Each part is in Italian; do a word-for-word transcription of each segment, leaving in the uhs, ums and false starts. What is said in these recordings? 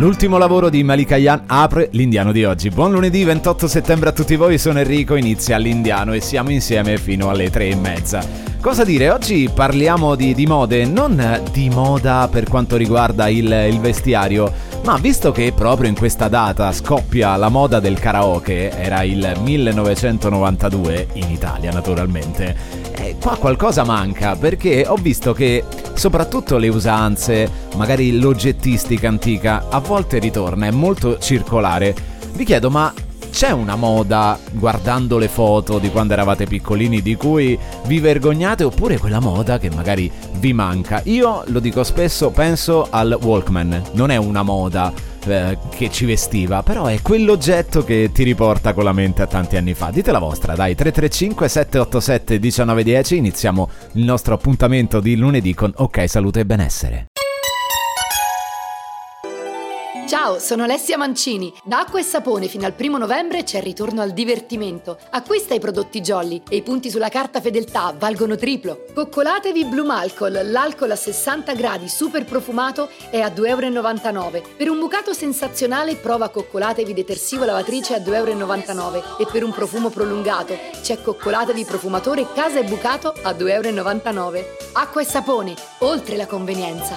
L'ultimo lavoro di Malika Ayane apre l'Indiano di oggi. Buon lunedì ventotto settembre a tutti voi, sono Enrico, inizia l'Indiano e siamo insieme fino alle tre e mezza. Cosa dire? Oggi parliamo di, di mode, non di moda per quanto riguarda il, il vestiario, ma visto che proprio in questa data scoppia la moda del karaoke, era il millenovecentonovantadue, in Italia naturalmente, eh, qua qualcosa manca, perché ho visto che soprattutto le usanze, magari l'oggettistica antica, a volte ritorna, è molto circolare. Vi chiedo, ma c'è una moda, guardando le foto di quando eravate piccolini, di cui vi vergognate, oppure quella moda che magari vi manca? Io lo dico spesso, penso al Walkman. Non è una moda eh, che ci vestiva, però è quell'oggetto che ti riporta con la mente a tanti anni fa. Dite la vostra, dai, tre tre cinque sette otto sette uno nove uno zero. Iniziamo il nostro appuntamento di lunedì con Ok Salute e Benessere. Ciao, sono Alessia Mancini. Da Acqua e Sapone fino al primo novembre c'è il ritorno al divertimento. Acquista i prodotti Jolly e i punti sulla carta fedeltà valgono triplo. Coccolatevi Blue Malcol, l'alcol a sessanta gradi super profumato è a due e novantanove euro. Per un bucato sensazionale prova Coccolatevi detersivo lavatrice a due e novantanove euro e per un profumo prolungato c'è Coccolatevi profumatore casa e bucato a due e novantanove euro. Acqua e Sapone, oltre la convenienza.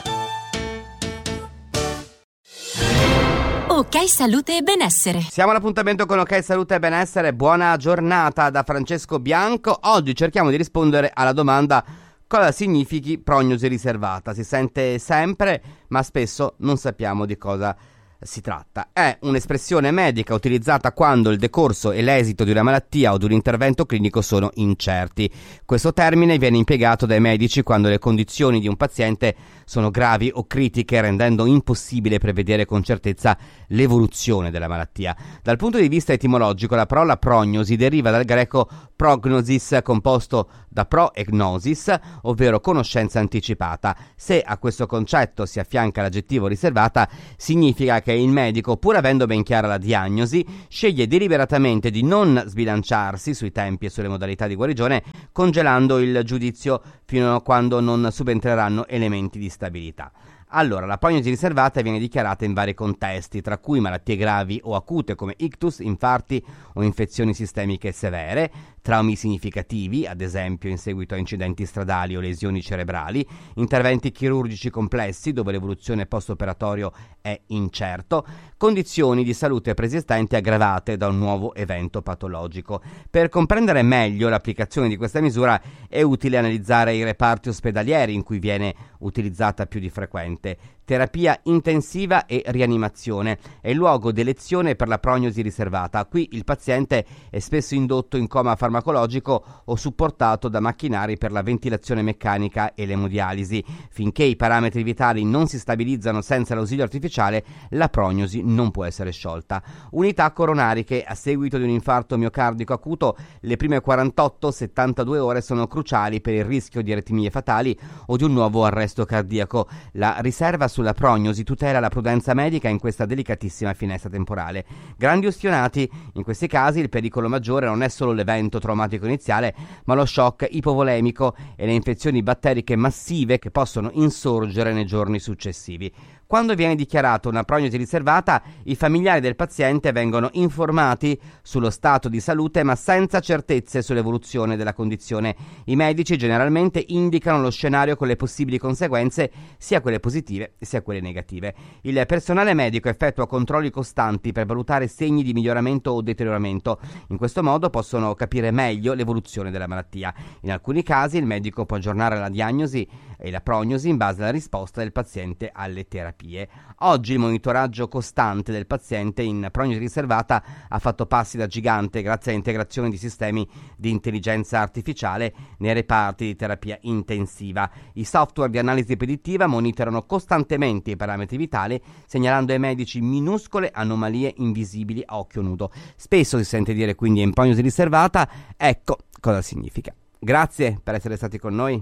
Ok Salute e Benessere. Siamo all'appuntamento con Ok Salute e Benessere. Buona giornata da Francesco Bianco. Oggi cerchiamo di rispondere alla domanda: cosa significhi prognosi riservata? Si sente sempre, ma spesso non sappiamo di cosa si tratta. È un'espressione medica utilizzata quando il decorso e l'esito di una malattia o di un intervento clinico sono incerti. Questo termine viene impiegato dai medici quando le condizioni di un paziente sono gravi o critiche, rendendo impossibile prevedere con certezza l'evoluzione della malattia. Dal punto di vista etimologico, la parola prognosi deriva dal greco prognosis, composto da pro e gnosis, ovvero conoscenza anticipata. Se a questo concetto si affianca l'aggettivo riservata, significa che il medico, pur avendo ben chiara la diagnosi, sceglie deliberatamente di non sbilanciarsi sui tempi e sulle modalità di guarigione, congelando il giudizio fino a quando non subentreranno elementi di stabilità. Allora, la prognosi riservata viene dichiarata in vari contesti, tra cui malattie gravi o acute come ictus, infarti o infezioni sistemiche severe, traumi significativi, ad esempio in seguito a incidenti stradali o lesioni cerebrali, interventi chirurgici complessi dove l'evoluzione post-operatorio è incerto, condizioni di salute preesistenti aggravate da un nuovo evento patologico. Per comprendere meglio l'applicazione di questa misura è utile analizzare i reparti ospedalieri in cui viene utilizzata più di frequente. Terapia intensiva e rianimazione è il luogo di elezione per la prognosi riservata. Qui il paziente è spesso indotto in coma farmacologico o supportato da macchinari per la ventilazione meccanica e l'emodialisi. Finché i parametri vitali non si stabilizzano senza l'ausilio artificiale, la prognosi non può essere sciolta. Unità coronariche: a seguito di un infarto miocardico acuto, le prime quarantotto settantadue ore sono cruciali per il rischio di aritmie fatali o di un nuovo arresto cardiaco. La riserva sulla prognosi tutela la prudenza medica in questa delicatissima finestra temporale. Grandi ustionati: in questi casi il pericolo maggiore non è solo l'evento traumatico iniziale, ma lo shock ipovolemico e le infezioni batteriche massive che possono insorgere nei giorni successivi. Quando viene dichiarata una prognosi riservata, i familiari del paziente vengono informati sullo stato di salute, ma senza certezze sull'evoluzione della condizione. I medici generalmente indicano lo scenario con le possibili conseguenze, sia quelle positive sia quelle negative. Il personale medico effettua controlli costanti per valutare segni di miglioramento o deterioramento. In questo modo possono capire meglio l'evoluzione della malattia. In alcuni casi il medico può aggiornare la diagnosi e la prognosi in base alla risposta del paziente alle terapie. Oggi il monitoraggio costante del paziente in prognosi riservata ha fatto passi da gigante grazie all'integrazione di sistemi di intelligenza artificiale nei reparti di terapia intensiva. I software di analisi predittiva monitorano costantemente i parametri vitali, segnalando ai medici minuscole anomalie invisibili a occhio nudo. Spesso si sente dire quindi in prognosi riservata. Ecco cosa significa. Grazie per essere stati con noi.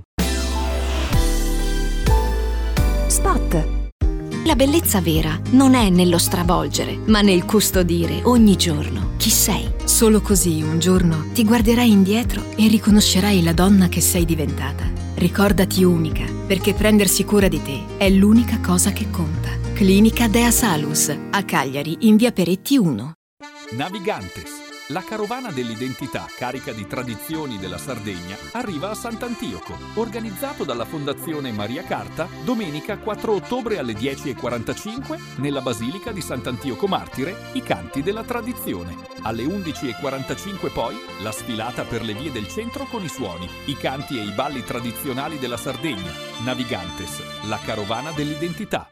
Spot. La bellezza vera non è nello stravolgere, ma nel custodire ogni giorno chi sei. Solo così un giorno ti guarderai indietro e riconoscerai la donna che sei diventata. Ricordati unica, perché prendersi cura di te è l'unica cosa che conta. Clinica Dea Salus, a Cagliari, in via Peretti uno. Navigantes, la carovana dell'identità carica di tradizioni della Sardegna, arriva a Sant'Antioco. Organizzato dalla Fondazione Maria Carta, domenica quattro ottobre alle dieci e quarantacinque, nella Basilica di Sant'Antioco Martire, i canti della tradizione. Alle undici e quarantacinque poi, la sfilata per le vie del centro con i suoni, i canti e i balli tradizionali della Sardegna. Navigantes, la carovana dell'identità.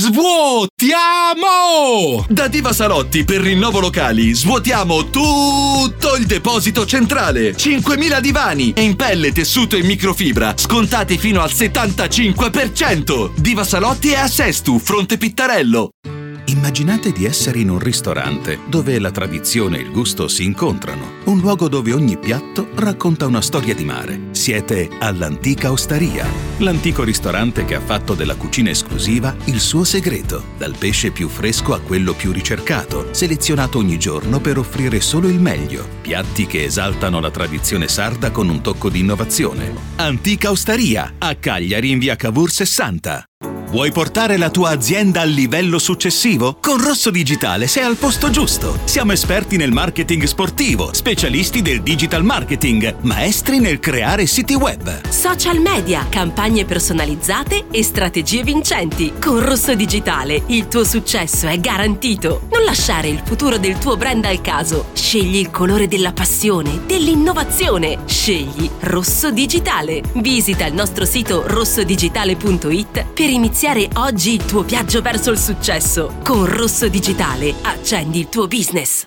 Svuotiamo! Da Diva Salotti per rinnovo locali svuotiamo tutto il deposito centrale. cinquemila divani in pelle, tessuto e microfibra scontati fino al settantacinque per cento. Diva Salotti è a Sestu, Fronte Pittarello. Immaginate di essere in un ristorante dove la tradizione e il gusto si incontrano. Un luogo dove ogni piatto racconta una storia di mare. Siete all'Antica Osteria, l'antico ristorante che ha fatto della cucina esclusiva il suo segreto. Dal pesce più fresco a quello più ricercato, selezionato ogni giorno per offrire solo il meglio. Piatti che esaltano la tradizione sarda con un tocco di innovazione. Antica Osteria, a Cagliari in via Cavour sessanta. Vuoi portare la tua azienda al livello successivo? Con Rosso Digitale sei al posto giusto. Siamo esperti nel marketing sportivo, specialisti del digital marketing, maestri nel creare siti web, social media, campagne personalizzate e strategie vincenti. Con Rosso Digitale il tuo successo è garantito. Non lasciare il futuro del tuo brand al caso. Scegli il colore della passione, dell'innovazione. Scegli Rosso Digitale. Visita il nostro sito rosso digitale punto it per iniziare oggi il tuo viaggio verso il successo. Con Rosso Digitale accendi il tuo business.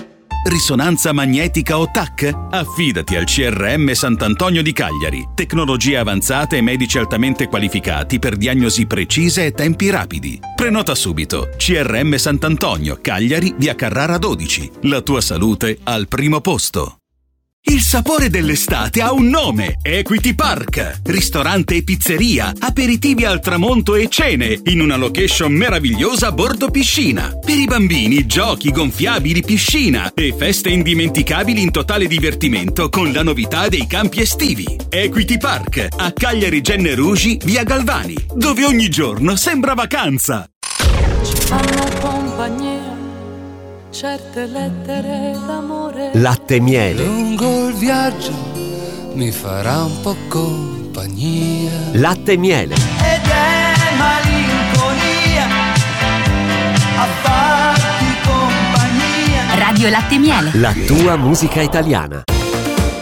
Risonanza magnetica o T A C? Affidati al C R M Sant'Antonio di Cagliari. Tecnologie avanzate e medici altamente qualificati per diagnosi precise e tempi rapidi. Prenota subito. C R M Sant'Antonio, Cagliari, via Carrara dodici. La tua salute al primo posto. Il sapore dell'estate ha un nome: Equity Park. Ristorante e pizzeria, aperitivi al tramonto e cene in una location meravigliosa a bordo piscina. Per i bambini, giochi, gonfiabili, piscina e feste indimenticabili in totale divertimento con la novità dei campi estivi. Equity Park, a Cagliari Genne Rugi, via Galvani, dove ogni giorno sembra vacanza. Ci fanno compagnia certe lettere d'amore. Latte e miele. Lungo il viaggio mi farà un po' compagnia. Latte e miele. Ed è malinconia a farti compagnia. Radio Latte e Miele. La tua musica italiana.